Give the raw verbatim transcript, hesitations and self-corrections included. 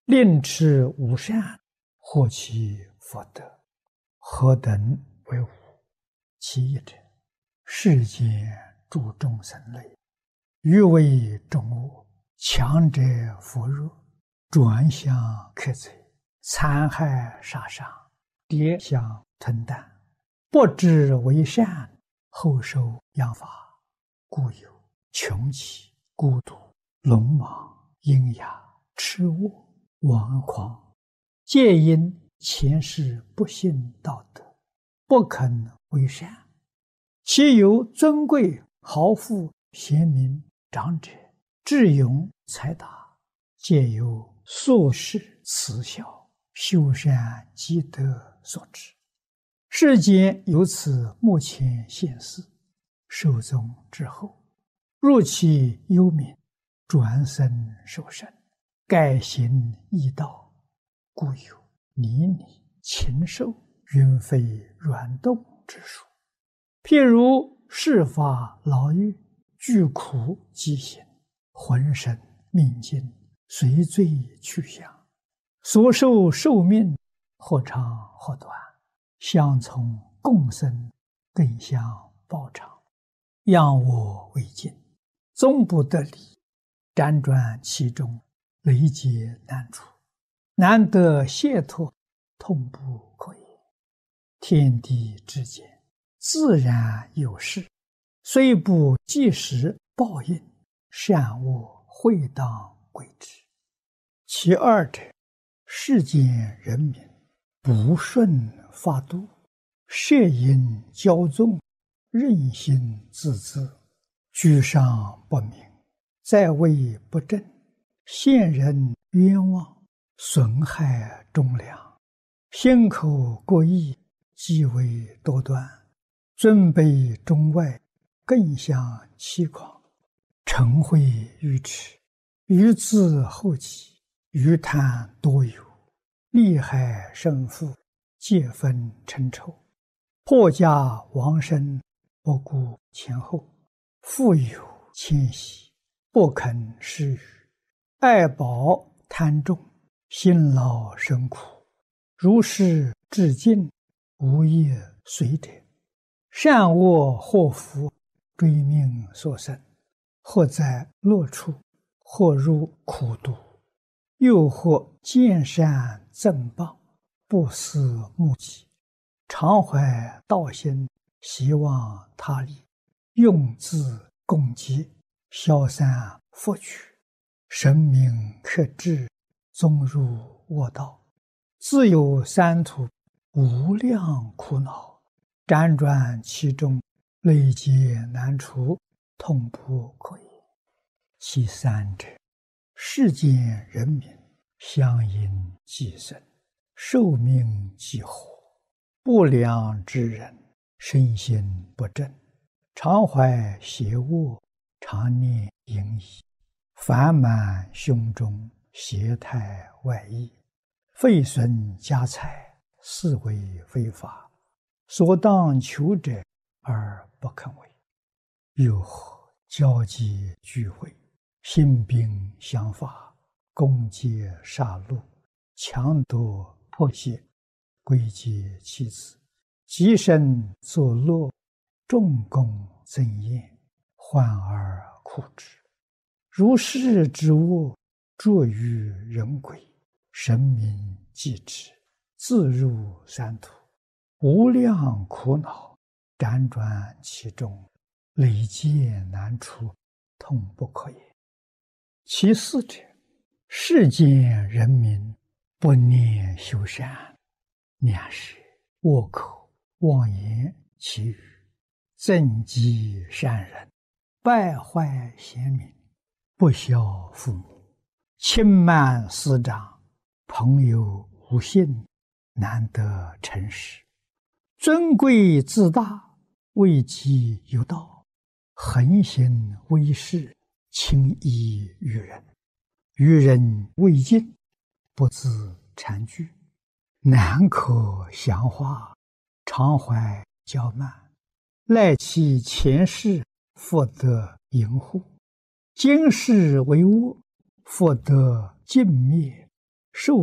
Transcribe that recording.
令持无善，获其福德，何等为无？其一者，世间诸众生类，欲为众恶，强者扶弱，转向克贼，残害杀伤，跌相吞啖，不知为善，后受殃罚，故有穷奇、孤独、鲁莽、阴哑、痴卧、顽狂，皆因前世不信道德，不肯为善。其由尊贵豪富贤明长者，智勇才达，皆由宿世慈孝修善积德所致。世间由此目前现世，寿终之后，入其幽冥，转生受生，改行异道，故有泥泞、禽兽、云飞软动之术。譬如世法牢狱，具苦疾行，浑身命尽，随罪去向，所受寿命或长或短，相从共生，更相报偿，仰我为镜，终不得离，辗转其中，累劫难除，难得解脱，痛不可言。天地之间，自然有事，虽不即时报应，善恶会当归之。其二者，世间人民不顺法度，摄引骄纵，任性自恣，居上不明，在位不正，陷人冤枉，损害忠良，心口过意，极为多端，尊卑中外，更相欺狂，嗔恚愚痴，愚自后己，愚贪多有，利害胜负，皆分成仇，破家亡身，不顾前后，富有谦息，不肯施予，爱宝贪重，辛劳生苦，如是至尽，无业随者，善恶祸福，追命所生，或在乐处，或入苦毒，又或见善赠报，不思目己，常怀道心，希望他利，用自共济，消散福取，神明克制，终入恶道，自有三途，无量苦恼，辗转其中，累劫难除，痛不可言。其三者，世间人民相因寄生，寿命既活，不良之人，身心不正，常怀邪恶，常念淫逸，烦满胸中，邪态外溢，废损家财，是为非法，所当求者而不肯为。又或交际聚会，兴兵相伐，攻击杀戮，强夺迫胁，归结妻子，极身作乐，重功增艳，患而苦之。如是之恶，著于人鬼，神明继之，自入三途，无量苦恼，辗转其中，累劫难除，痛不可言。其四者，世间人民不念修善，两舌恶口妄言绮语，增击善人，败坏贤民，不孝父母，轻慢师长，朋友无信，难得诚实，尊贵自大，位极有道，横行威势，轻易于人，于人未尽，不自惭惧，难可详化，常怀骄慢，赖其前世，复得淫护，今世为恶，复得尽灭， 受